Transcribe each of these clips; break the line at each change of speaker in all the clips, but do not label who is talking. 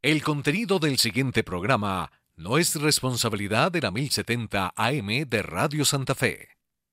El contenido del siguiente programa no es responsabilidad de la 1070 AM de Radio Santa Fe.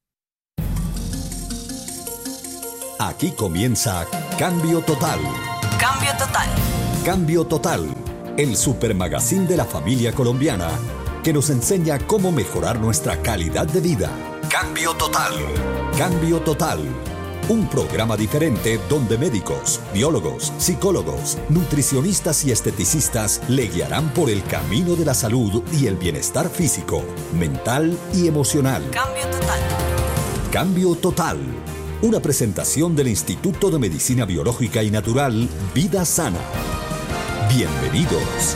Aquí comienza Cambio Total.
Cambio Total.
Cambio Total, el supermagazín de la familia colombiana que nos enseña cómo mejorar nuestra calidad de vida. Cambio Total. Cambio Total. Un programa diferente donde médicos, biólogos, psicólogos, nutricionistas y esteticistas le guiarán por el camino de la salud y el bienestar físico, mental y emocional.
Cambio Total.
Cambio Total. Una presentación del Instituto de Medicina Biológica y Natural Vida Sana. Bienvenidos.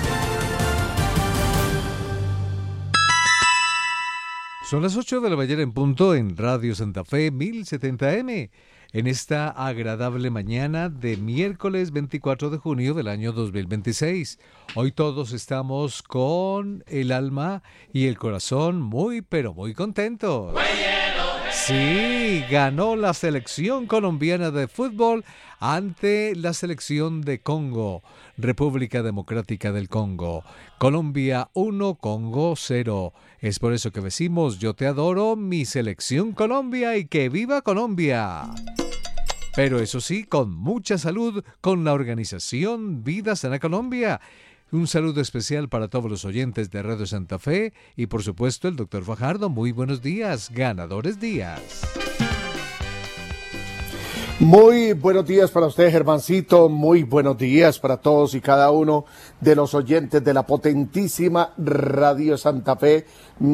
Son las 8 de la mañana en punto en Radio Santa Fe 1070M. En esta agradable mañana de miércoles 24 de junio del año 2026. Hoy todos estamos con el alma y el corazón muy pero muy contentos. Sí, ganó la selección colombiana de fútbol ante la selección de Congo, República Democrática del Congo. Colombia 1, Congo 0. Es por eso que decimos, yo te adoro, mi selección Colombia y que viva Colombia. Pero eso sí, con mucha salud, con la organización Vida Sana Colombia. Un saludo especial para todos los oyentes de Radio Santa Fe y por supuesto el doctor Fajardo. Muy buenos días, ganadores días.
Muy buenos días para usted, Germancito. Muy buenos días para todos y cada uno de los oyentes de la potentísima Radio Santa Fe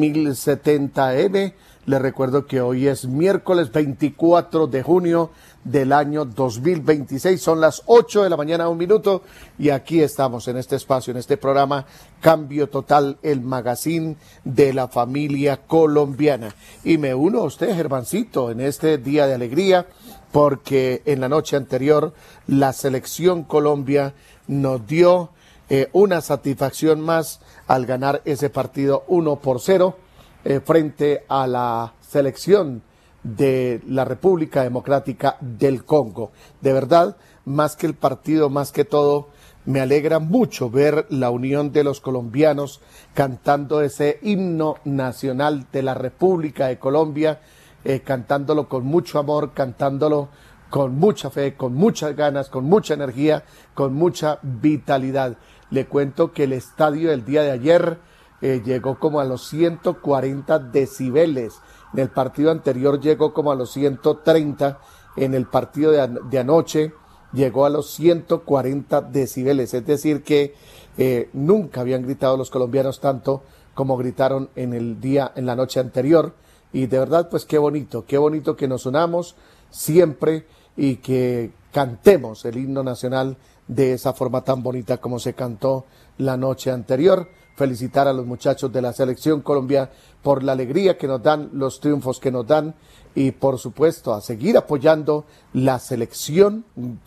1070M. Les recuerdo que hoy es miércoles 24 de junio del año 2026. Son las 8 de la mañana, 1 minuto. Y aquí estamos en este espacio, en este programa Cambio Total, el magazine de la familia colombiana. Y me uno a usted, Germancito, en este día de alegría, porque en la noche anterior la selección Colombia nos dio una satisfacción más al ganar ese partido 1-0 frente a la selección de la República Democrática del Congo. De verdad, más que el partido, más que todo, me alegra mucho ver la unión de los colombianos cantando ese himno nacional de la República de Colombia, cantándolo con mucho amor, cantándolo con mucha fe, con muchas ganas, con mucha energía, con mucha vitalidad. Le cuento que el estadio del día de ayer llegó como a los 140 decibeles. En el partido anterior llegó como a los 130. En el partido de anoche llegó a los 140 decibeles. Es decir que nunca habían gritado los colombianos tanto como gritaron en la noche anterior. Y de verdad, pues qué bonito que nos unamos siempre y que cantemos el himno nacional de esa forma tan bonita como se cantó la noche anterior. Felicitar a los muchachos de la selección Colombia por la alegría que nos dan, los triunfos que nos dan y por supuesto a seguir apoyando la selección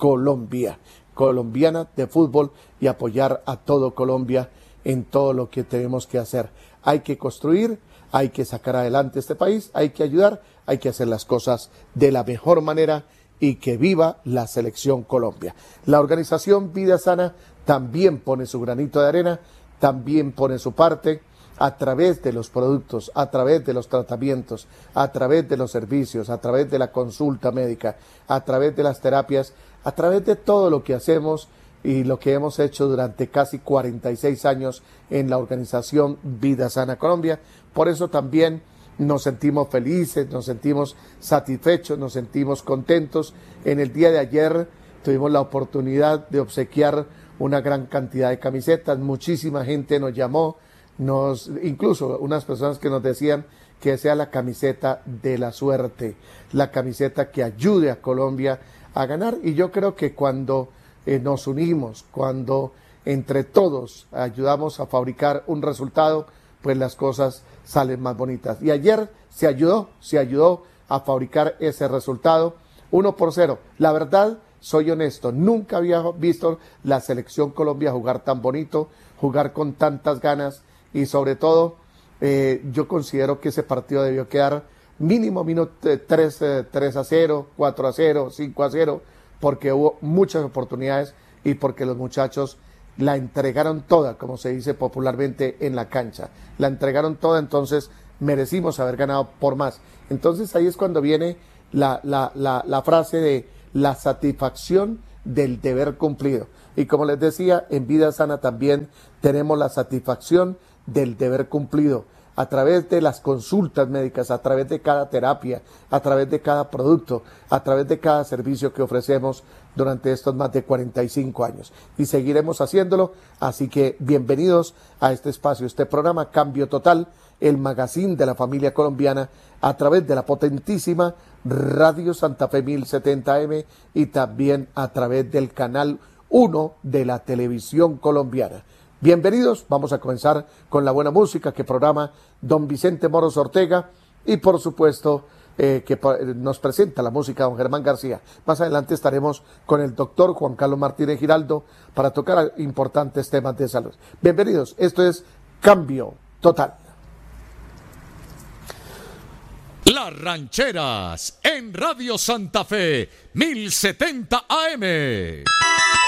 colombiana de fútbol y apoyar a todo Colombia en todo lo que tenemos que hacer. Hay que construir, hay que sacar adelante este país, hay que ayudar, hay que hacer las cosas de la mejor manera y que viva la selección Colombia. La organización Vida Sana también pone su granito de arena, también pone su parte a través de los productos, a través de los tratamientos, a través de los servicios, a través de la consulta médica, a través de las terapias, a través de todo lo que hacemos y lo que hemos hecho durante casi 46 años en la organización Vida Sana Colombia. Por eso también nos sentimos felices, nos sentimos satisfechos, nos sentimos contentos. En el día de ayer tuvimos la oportunidad de obsequiar una gran cantidad de camisetas, muchísima gente nos llamó, incluso unas personas que nos decían que sea la camiseta de la suerte, la camiseta que ayude a Colombia a ganar. Y yo creo que cuando nos unimos, cuando entre todos ayudamos a fabricar un resultado, pues las cosas salen más bonitas. Y ayer se ayudó a fabricar ese resultado 1-0. La verdad, soy honesto, nunca había visto la selección Colombia jugar tan bonito, jugar con tantas ganas y sobre todo yo considero que ese partido debió quedar mínimo 3-0, 4-0, 5-0, porque hubo muchas oportunidades y porque los muchachos la entregaron toda, como se dice popularmente en la cancha. La entregaron toda, entonces merecimos haber ganado por más. Entonces ahí es cuando viene la frase de la satisfacción del deber cumplido. Y como les decía, en Vida Sana también tenemos la satisfacción del deber cumplido a través de las consultas médicas, a través de cada terapia, a través de cada producto, a través de cada servicio que ofrecemos durante estos más de 45 años. Y seguiremos haciéndolo, así que bienvenidos a este espacio, este programa Cambio Total, el magazine de la familia colombiana, a través de la potentísima Radio Santa Fe 1070M y también a través del canal 1 de la televisión colombiana. Bienvenidos, vamos a comenzar con la buena música que programa don Vicente Moros Ortega y por supuesto que nos presenta la música don Germán García. Más adelante estaremos con el doctor Juan Carlos Martínez Giraldo para tocar importantes temas de salud. Bienvenidos, esto es Cambio Total.
Las Rancheras en Radio Santa Fe 1070 AM.